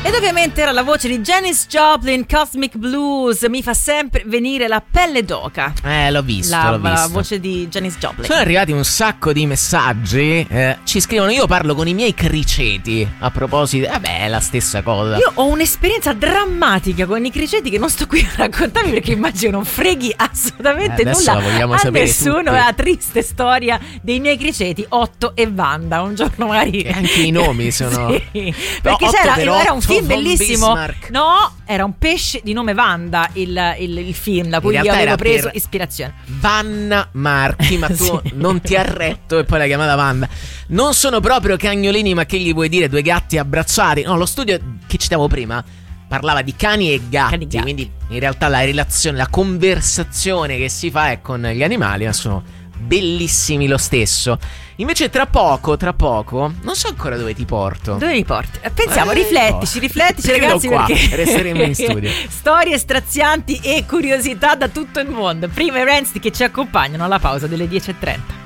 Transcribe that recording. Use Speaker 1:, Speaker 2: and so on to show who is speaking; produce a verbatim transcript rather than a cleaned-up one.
Speaker 1: Ed ovviamente era la voce di Janis Joplin, Cosmic Blues, mi fa sempre venire la pelle d'oca.
Speaker 2: Eh, l'ho visto,
Speaker 1: la,
Speaker 2: l'ho visto.
Speaker 1: La voce di Janis Joplin.
Speaker 2: Sono arrivati un sacco di messaggi, eh, ci scrivono: io parlo con i miei criceti. A proposito, vabbè, è la stessa cosa.
Speaker 1: Io ho un'esperienza drammatica con i criceti che non sto qui a raccontarvi, perché immagino non freghi assolutamente
Speaker 2: eh,
Speaker 1: nulla
Speaker 2: la vogliamo
Speaker 1: a
Speaker 2: sapere
Speaker 1: nessuno.
Speaker 2: tutti.
Speaker 1: È la triste storia dei miei criceti Otto e Wanda. Un giorno magari
Speaker 2: e anche i nomi sono
Speaker 1: sì, perché
Speaker 2: no,
Speaker 1: c'era,
Speaker 2: per
Speaker 1: era un
Speaker 2: Otto
Speaker 1: film
Speaker 2: von
Speaker 1: bellissimo.
Speaker 2: Bismarck.
Speaker 1: No, era un pesce di nome Wanda, il, il, il film da cui io avevo preso ispirazione.
Speaker 2: Vanna Marchi, ma tu
Speaker 1: sì.
Speaker 2: non ti hai retto e poi l'hai chiamata Wanda. Non sono proprio cagnolini, ma che gli vuoi dire, due gatti abbracciati? No, lo studio che citavo prima parlava di cani e gatti,
Speaker 1: cani gatti.
Speaker 2: Quindi in realtà la relazione, la conversazione che si fa è con gli animali, ma sono bellissimi lo stesso. Invece tra poco, tra poco, non so ancora dove ti porto.
Speaker 1: Dove mi porti? Pensiamo,
Speaker 2: eh,
Speaker 1: riflettici,
Speaker 2: no.
Speaker 1: riflettici
Speaker 2: Credo
Speaker 1: ragazzi,
Speaker 2: qua,
Speaker 1: perché
Speaker 2: resteremo in studio.
Speaker 1: Storie strazianti e curiosità da tutto il mondo. Prima i Rancid che ci accompagnano alla pausa delle dieci e trenta.